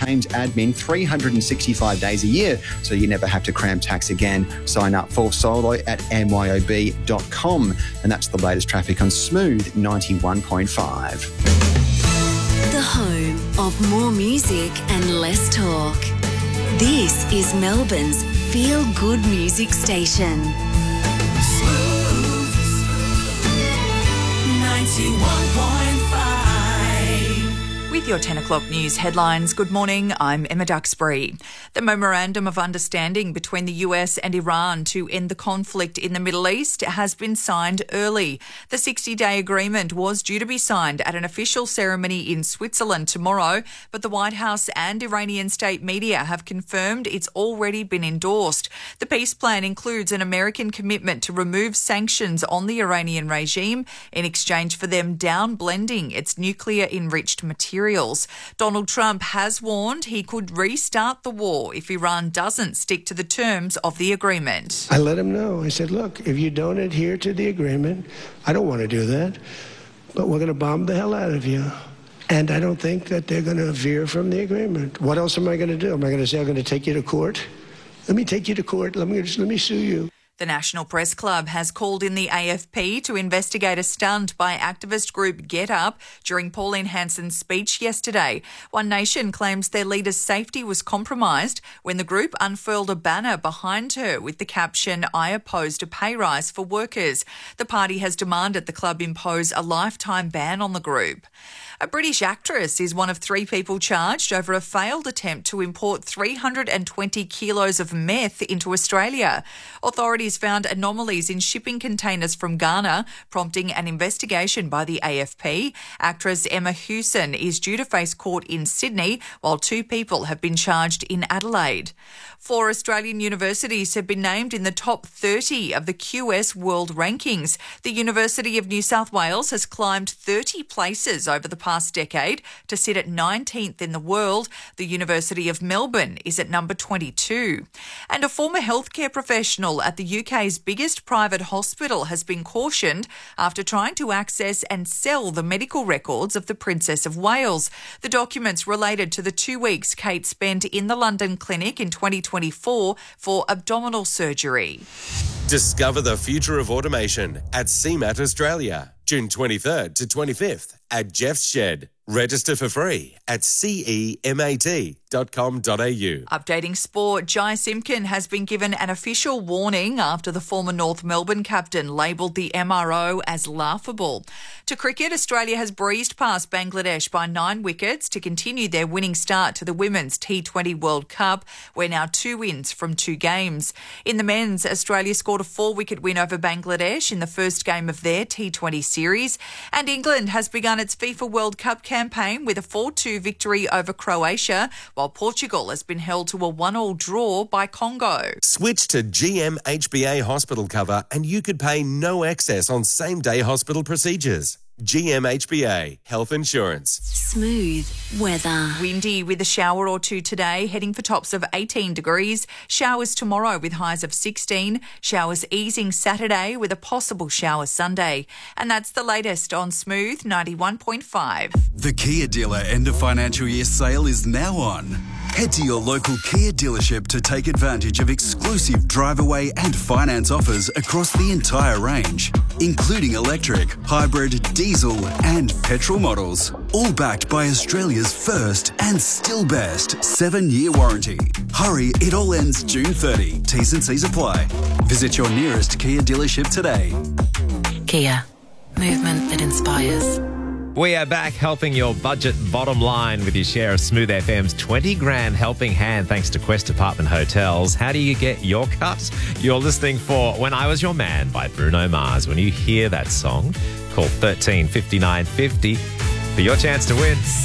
claims admin 365 days a year, so you never have to cram tax again. Sign up for Solo at myob.com. And that's the latest traffic on Smooth 91.5. The home of more music and less talk. This is Melbourne's feel-good music station. Smooth 91.5. With your 10 o'clock news headlines, good morning, I'm Emma Duxbury. The Memorandum of Understanding between the US and Iran to end the conflict in the Middle East has been signed early. The 60-day agreement was due to be signed at an official ceremony in Switzerland tomorrow, but the White House and Iranian state media have confirmed it's already been endorsed. The peace plan includes an American commitment to remove sanctions on the Iranian regime in exchange for them downblending its nuclear-enriched materials. Donald Trump has warned he could restart the war if Iran doesn't stick to the terms of the agreement. I let him know. I said, look, if you don't adhere to the agreement, I don't want to do that, but we're going to bomb the hell out of you. And I don't think that they're going to veer from the agreement. What else am I going to do? Am I going to say I'm going to take you to court? Let me take you to court. Let me sue you. The National Press Club has called in the AFP to investigate a stunt by activist group Get Up during Pauline Hanson's speech yesterday. One Nation claims their leader's safety was compromised when the group unfurled a banner behind her with the caption, "I opposed a pay rise for workers." The party has demanded the club impose a lifetime ban on the group. A British actress is one of 3 people charged over a failed attempt to import 320 kilos of meth into Australia. Authorities found anomalies in shipping containers from Ghana, prompting an investigation by the AFP. Actress Emma Hewson is due to face court in Sydney, while 2 people have been charged in Adelaide. 4 Australian universities have been named in the top 30 of the QS World Rankings. The University of New South Wales has climbed 30 places over the past decade to sit at 19th in the world. The University of Melbourne is at number 22. And a former healthcare professional at the UK's biggest private hospital has been cautioned after trying to access and sell the medical records of the Princess of Wales. The documents related to the 2 weeks Kate spent in the London clinic in 2024 for abdominal surgery. Discover the future of automation at CMAT Australia, June 23rd to 25th at Jeff's Shed. Register for free at cemat.com.au. Updating sport, Jai Simpkin has been given an official warning after the former North Melbourne captain labelled the MRO as laughable. To cricket, Australia has breezed past Bangladesh by 9 wickets to continue their winning start to the Women's T20 World Cup. We're now 2 wins from 2 games. In the men's, Australia scored a 4-wicket win over Bangladesh in the first game of their T20 series. And England has begun its FIFA World Cup campaign with a 4-2 victory over Croatia, while Portugal has been held to a 1-1 draw by Congo. Switch to GM HBA hospital cover and you could pay no excess on same-day hospital procedures. GM HBA Health Insurance. Smooth weather. Windy with a shower or 2 today, heading for tops of 18 degrees. Showers tomorrow with highs of 16. Showers easing Saturday with a possible shower Sunday. And that's the latest on Smooth 91.5. The Kia dealer end of financial year sale is now on. Head to your local Kia dealership to take advantage of exclusive drive away and finance offers across the entire range, including electric, hybrid, diesel and petrol models. All backed by Australia's first and still best 7-year warranty. Hurry, it all ends June 30. T's and C's apply. Visit your nearest Kia dealership today. Kia. Movement that inspires. We are back helping your budget bottom line with your share of Smooth FM's 20 grand helping hand thanks to Quest Apartment Hotels. How do you get your cut? You're listening for When I Was Your Man by Bruno Mars. When you hear that song, call 13 59 50 for your chance to win.